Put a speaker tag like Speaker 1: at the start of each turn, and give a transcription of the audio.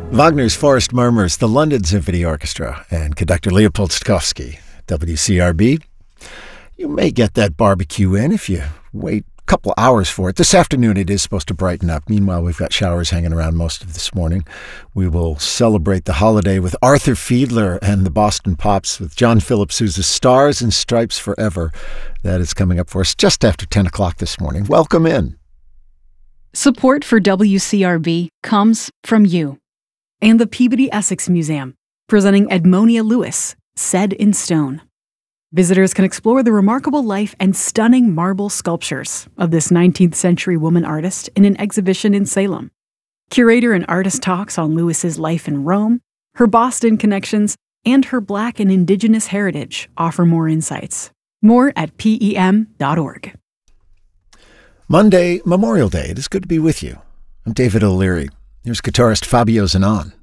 Speaker 1: Wagner's Forest Murmurs, the London Symphony Orchestra, and conductor Leopold Stokowski. WCRB. You may get that barbecue in if you wait a couple hours for it. This afternoon it is supposed to brighten up. Meanwhile, we've got showers hanging around most of this morning. We will celebrate the holiday with Arthur Fiedler and the Boston Pops with John Philip Sousa's Stars and Stripes Forever. That is coming up for us just after 10 o'clock this morning. Welcome in.
Speaker 2: Support for WCRB comes from you and the Peabody Essex Museum, presenting Edmonia Lewis, Said in Stone. Visitors can explore the remarkable life and stunning marble sculptures of this 19th century woman artist in an exhibition in Salem. Curator and artist talks on Lewis's life in Rome, her Boston connections, and her Black and Indigenous heritage offer more insights. More at PEM.org.
Speaker 1: Monday, Memorial Day. It is good to be with you. I'm David O'Leary. Here's guitarist Fabio Zanon.